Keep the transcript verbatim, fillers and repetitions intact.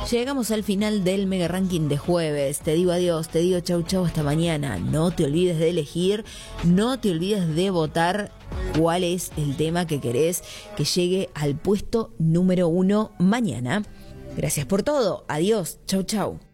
Llegamos al final del Mega Ranking de jueves. Te digo adiós, te digo chau chau hasta mañana. No te olvides de elegir, no te olvides de votar cuál es el tema que querés que llegue al puesto número uno mañana. Gracias por todo. Adiós, chau chau.